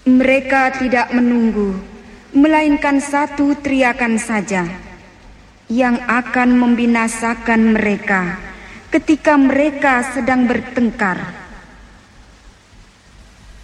Mereka tidak menunggu, melainkan satu teriakan saja yang akan membinasakan mereka ketika mereka sedang bertengkar.